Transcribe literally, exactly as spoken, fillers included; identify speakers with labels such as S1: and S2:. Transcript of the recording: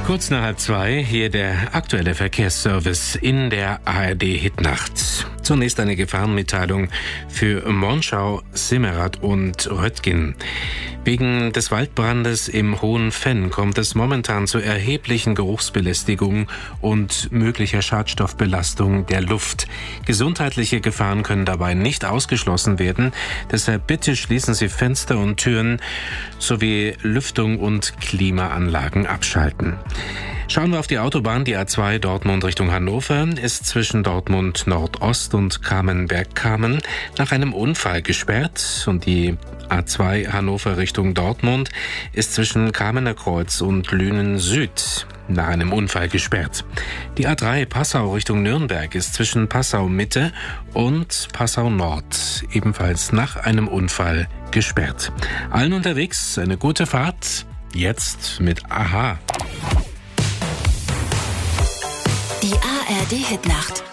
S1: Kurz nach halb zwei, hier der aktuelle Verkehrsservice in der A R D-Hitnacht. Zunächst eine Gefahrenmitteilung für Monschau, Simmerath und Röttgen. Wegen des Waldbrandes im Hohen Venn kommt es momentan zu erheblichen Geruchsbelästigungen und möglicher Schadstoffbelastung der Luft. Gesundheitliche Gefahren können dabei nicht ausgeschlossen werden. Deshalb bitte schließen Sie Fenster und Türen sowie Lüftung und Klimaanlagen abschalten. Schauen wir auf die Autobahn. Die A zwei Dortmund Richtung Hannover ist zwischen Dortmund Nordost und Kamenberg-Kamen nach einem Unfall gesperrt. Und die A zwei Hannover Richtung Dortmund ist zwischen Kamener Kreuz und Lünen Süd nach einem Unfall gesperrt. Die A drei Passau Richtung Nürnberg ist zwischen Passau Mitte und Passau Nord ebenfalls nach einem Unfall gesperrt. Allen unterwegs eine gute Fahrt. Jetzt mit a-ha.
S2: Die A R D-Hitnacht.